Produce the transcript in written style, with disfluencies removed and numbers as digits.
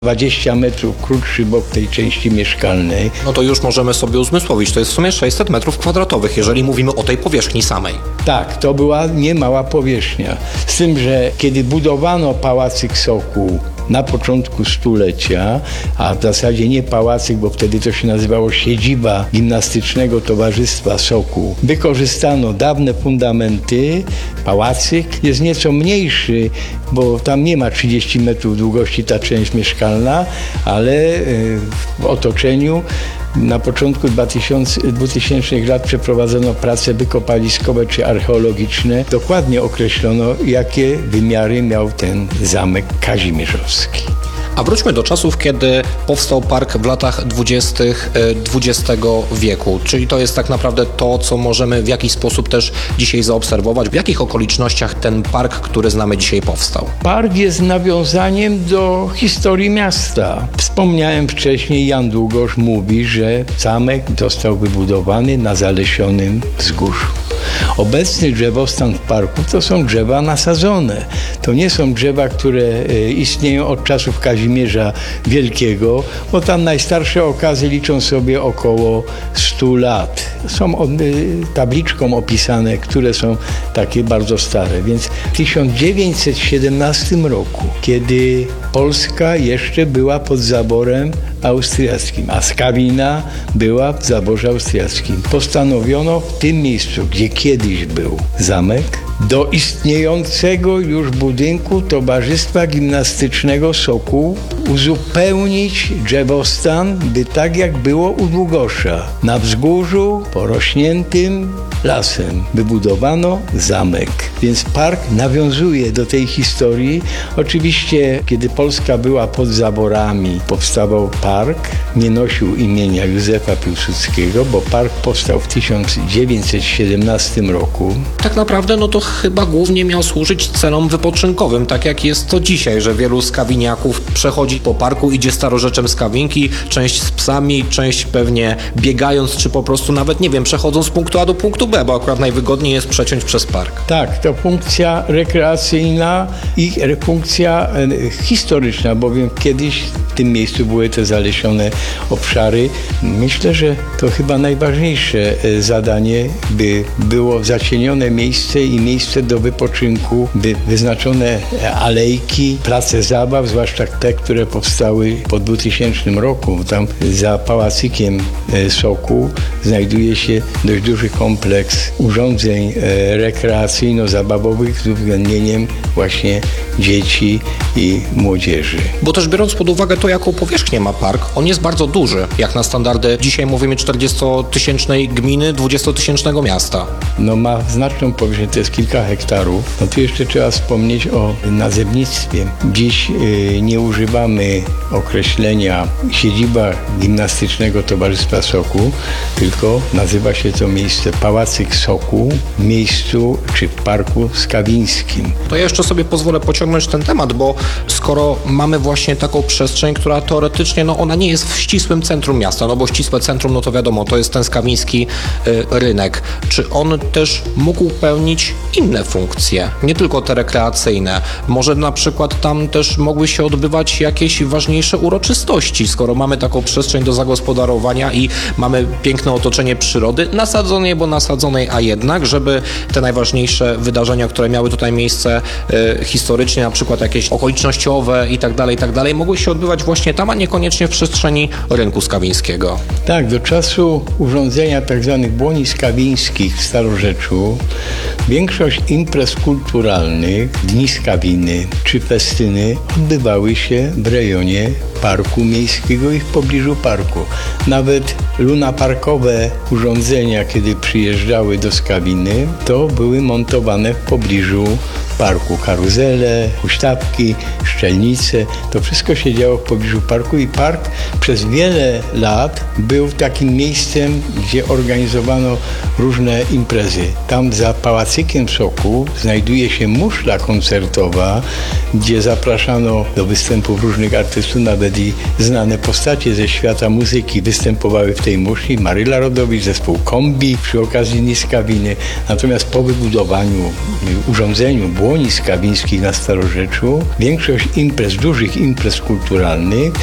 20 metrów krótszy bok tej części mieszkalnej. No to już możemy sobie uzmysłowić, to jest w sumie 600 metrów kwadratowych, jeżeli mówimy o tej powierzchni samej. Tak, to była niemała powierzchnia. Z tym, że kiedy budowano Pałacyk Sokół na początku stulecia, a w zasadzie nie pałacyk, bo wtedy to się nazywało siedziba Gimnastycznego Towarzystwa Sokół, wykorzystano dawne fundamenty. Pałacyk jest nieco mniejszy, bo tam nie ma 30 metrów długości ta część mieszkalna, ale w otoczeniu na początku 2000 lat przeprowadzono prace wykopaliskowe czy archeologiczne. Dokładnie określono, jakie wymiary miał ten zamek kazimierzowski. A wróćmy do czasów, kiedy powstał park w latach 20. XX wieku. Czyli to jest tak naprawdę to, co możemy w jakiś sposób też dzisiaj zaobserwować. W jakich okolicznościach ten park, który znamy dzisiaj, powstał? Park jest nawiązaniem do historii miasta. Wspomniałem wcześniej, Jan Długosz mówi, że zamek został wybudowany na zalesionym wzgórzu. Obecny drzewostan w parku to są drzewa nasadzone. To nie są drzewa, które istnieją od czasów Kazimierza Wielkiego, bo tam najstarsze okazy liczą sobie około 100 lat. Są tabliczką opisane, które są takie bardzo stare. Więc w 1917 roku, kiedy Polska jeszcze była pod zaborem austriackim, a Skawina była w zaborze austriackim, postanowiono w tym miejscu, gdzie kiedyś był zamek, do istniejącego już budynku Towarzystwa Gimnastycznego Sokół uzupełnić drzewostan, by tak jak było u Długosza, na wzgórzu porośniętym lasem wybudowano zamek. Więc park nawiązuje do tej historii. Oczywiście, kiedy Polska była pod zaborami, powstawał park, nie nosił imienia Józefa Piłsudskiego, bo park powstał w 1917 roku. Tak naprawdę no to chyba głównie miał służyć celom wypoczynkowym, tak jak jest to dzisiaj, że wielu skawiniaków przechodzi po parku, idzie starorzeczem z Kawinki, część z psami, część pewnie biegając, czy po prostu nawet, nie wiem, przechodząc z punktu A do punktu B, bo akurat najwygodniej jest przeciąć przez park. Tak, to funkcja rekreacyjna i funkcja historyczna, bowiem kiedyś w tym miejscu były te zalesione obszary. Myślę, że to chyba najważniejsze zadanie, by było zacienione miejsce i miejsce do wypoczynku, by wyznaczone alejki, place zabaw, zwłaszcza te, które powstały po 2000 roku. Tam za Pałacykiem Sokół znajduje się dość duży kompleks urządzeń rekreacyjno-zabawowych z uwzględnieniem właśnie dzieci i młodzieży. Bo też biorąc pod uwagę to, jaką powierzchnię ma park, on jest bardzo duży, jak na standardy dzisiaj mówimy 40-tysięcznej gminy, 20-tysięcznego miasta. No ma znaczną powierzchnię, to jest kilka hektarów. No tu jeszcze trzeba wspomnieć o nazewnictwie. Dziś nie używamy określenia siedziba Gimnastycznego Towarzystwa Sokół, tylko nazywa się to miejsce Pałacyk Sokół w miejscu czy w Parku Skawińskim. To ja jeszcze sobie pozwolę pociągnąć ten temat, bo skoro mamy właśnie taką przestrzeń, która teoretycznie, no ona nie jest w ścisłym centrum miasta, no bo ścisłe centrum, no to wiadomo, to jest ten skawiński rynek. Czy on też mógł pełnić inne funkcje, nie tylko te rekreacyjne? Może na przykład tam też mogły się odbywać jakieś ważniejsze uroczystości, skoro mamy taką przestrzeń do zagospodarowania i mamy piękne otoczenie przyrody, nasadzonej, bo nasadzonej, a jednak, żeby te najważniejsze wydarzenia, które miały tutaj miejsce historycznie, na przykład jakieś okolicznościowe i tak dalej, mogły się odbywać właśnie tam, a niekoniecznie w przestrzeni rynku skawińskiego. Tak, do czasu urządzenia tzw. błoni skawińskich w Starorzeczu większość imprez kulturalnych, dni Skawiny czy festyny odbywały się w rejonie parku miejskiego i w pobliżu parku. Nawet lunaparkowe urządzenia, kiedy przyjeżdżały do Skawiny, to były montowane w pobliżu parku. Karuzele, huśtawki, szczelnice, to wszystko się działo w pobliżu parku i park przez wiele lat był takim miejscem, gdzie organizowano różne imprezy. Tam za Pałacykiem Soku znajduje się muszla koncertowa, gdzie zapraszano do występów różnych artystów, nawet i znane postacie ze świata muzyki występowały w tej muszli. Maryla Rodowicz, zespół Kombi przy okazji Niskawiny. Natomiast po wybudowaniu, urządzeniu błoni skawińskich na Starorzeczu większość imprez, dużych imprez kulturalnych